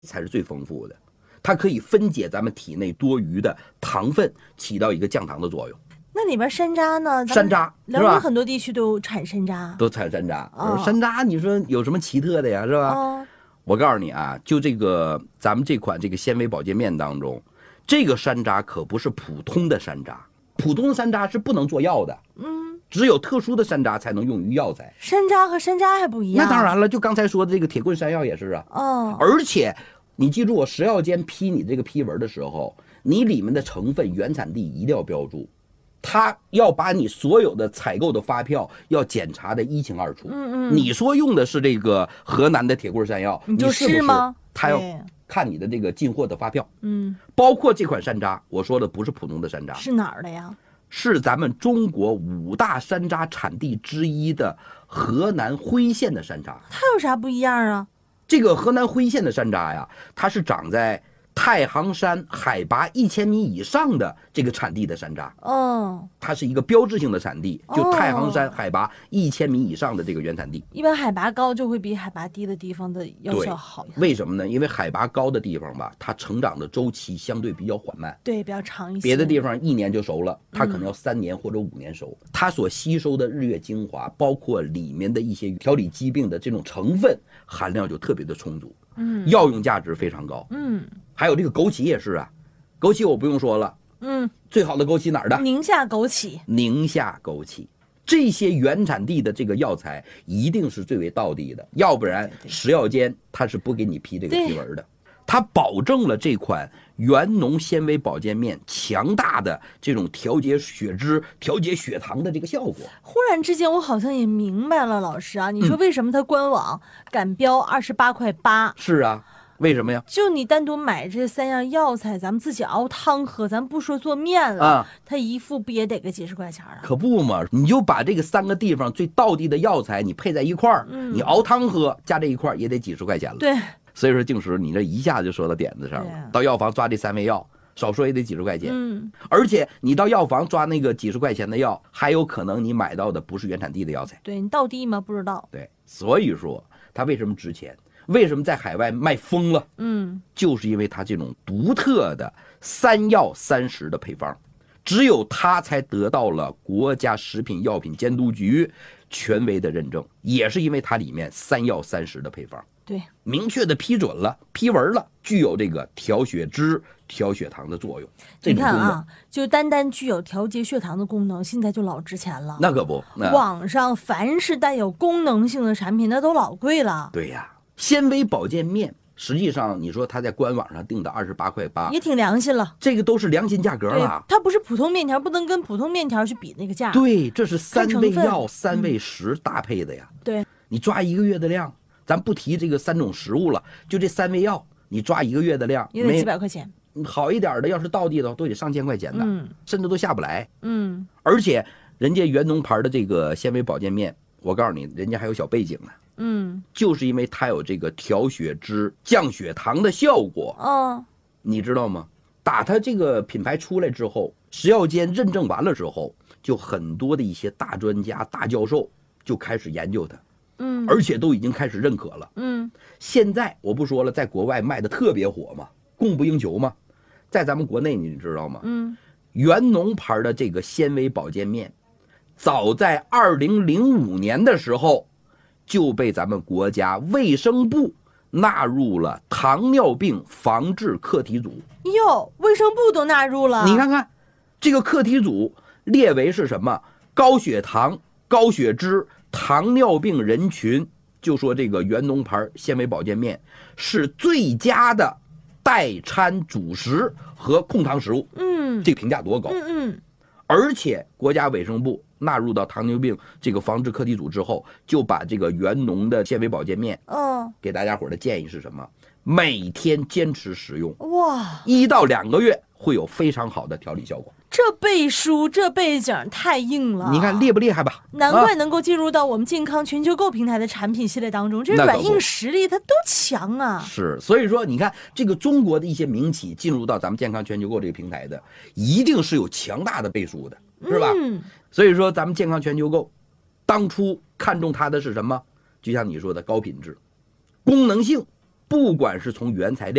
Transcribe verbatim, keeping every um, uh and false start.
才是最丰富的，它可以分解咱们体内多余的糖分，起到一个降糖的作用。 那里边山楂呢？ 山楂辽宁很多地区都产山楂， 都产山楂。 哦、 山楂，你说有什么奇特的呀？是吧？ 哦、 我告诉你啊，就这个咱们这款这个纤维保健面当中，这个山楂可不是普通的山楂，普通的山楂是不能做药的。嗯，只有特殊的山楂才能用于药材。 山楂和山楂还不一样。 那当然了，就刚才说的这个铁棍山药也是啊。 哦， 而且你记住，我食药监批你这个批文的时候，你里面的成分原产地一定要标注。他要把你所有的采购的发票要检查的一清二楚。 嗯嗯， 你说用的是这个河南的铁棍山药， 你就是吗？ 他要看你的这个进货的发票。 嗯， 包括这款山楂，我说的不是普通的山楂， 是哪儿的呀？ 是咱们中国五大山楂产地之一的河南辉县的山楂。 它有啥不一样啊？ 这个河南辉县的山楂呀，它是长在太行山海拔一千米以上的这个产地的山楂。 哦， 它是一个标志性的产地，就太行山海拔一千米以上的这个原产地。 一般海拔高就会比海拔低的地方的药效好。 为什么呢？因为海拔高的地方吧，它成长的周期相对比较缓慢， 对，比较长一些。 别的地方一年就熟了，它可能要三年或者五年熟。嗯、它所吸收的日月精华，包括里面的一些调理疾病的这种成分含量就特别的充足。嗯，药用价值非常高。 嗯， 还有这个枸杞也是啊，枸杞我不用说了。 嗯， 最好的枸杞哪儿的？ 宁夏枸杞。 宁夏枸杞，这些原产地的这个药材一定是最为道地的，要不然食药监它是不给你批这个批文的。它保证了这款元农纤维保健面强大的这种调节血脂、调节血糖的这个效果。 忽然之间，我好像也明白了，老师啊，你说为什么它官网敢标二十八块八？ 是啊。为什么呀？ 就你单独买这三样药材，咱们自己熬汤喝，咱不说做面了， 啊， 它一副不也得个几十块钱啊？ 可不嘛，你就把这个三个地方最道地的药材你配在一块儿，嗯，你熬汤喝加这一块也得几十块钱了。 对， 所以说静时你这一下就说到点子上了。到药房抓这三味药，少说也得几十块钱。 嗯， 而且你到药房抓那个几十块钱的药，还有可能你买到的不是原产地的药材。 对，你到地吗？不知道。 对，所以说它为什么值钱？为什么在海外卖疯了？ 嗯， 就是因为它这种独特的三药三食的配方，只有它才得到了国家食品药品监督局权威的认证，也是因为它里面三药三食的配方， 对， 明确的批准了、批文了，具有这个调血脂、调血糖的作用。 你看啊，就单单具有调节血糖的功能，现在就老值钱了。 那可不，那网上凡是带有功能性的产品，那都老贵了。 对呀。纤维保健面，实际上你说它在官网上定的二十八块八， 也挺良心了。 这个都是良心价格了。 它不是普通面条，不能跟普通面条去比那个价。 对，这是三味药、三味食搭配的呀。 嗯、对， 你抓一个月的量，咱不提这个三种食物了，就这三味药，你抓一个月的量， 也得几百块钱。 好一点的，要是道地的都得上千块钱呢， 嗯， 甚至都下不来。 嗯， 而且人家元农牌的这个纤维保健面，我告诉你，人家还有小背景呢。 嗯， 就是因为它有这个调血脂、降血糖的效果。 哦， 你知道吗？打它这个品牌出来之后，食药监认证完了之后，就很多的一些大专家、大教授就开始研究它。 嗯， 而且都已经开始认可了。 嗯， 现在我不说了，在国外卖的特别火嘛，供不应求嘛。在咱们国内，你知道吗？ 嗯， 元农牌的这个纤维保健面，早在二零零五年的时候。就被咱们国家卫生部纳入了糖尿病防治课题组。 哟，卫生部都纳入了。 你看看，这个课题组列为是什么？高血糖、高血脂、糖尿病人群，就说这个元农牌纤维保健面是最佳的代餐主食和控糖食物。 嗯， 这个评价多高？ 嗯嗯。 而且国家卫生部纳入到糖尿病这个防治课题组之后，就把这个元农的纤维保健面， 嗯， 给大家伙的建议是什么？每天坚持食用， 哇， 一到两个月会有非常好的调理效果。 这背书，这背景太硬了。 你看厉不厉害吧？ 难怪能够进入到我们健康全球购平台的产品系列当中，这软硬实力它都强啊。 是，所以说你看这个中国的一些民企进入到咱们健康全球购这个平台的，一定是有强大的背书的，是吧？ 嗯。 所以说咱们健康全球购当初看中它的是什么？就像你说的高品质、功能性、 不管是从原材料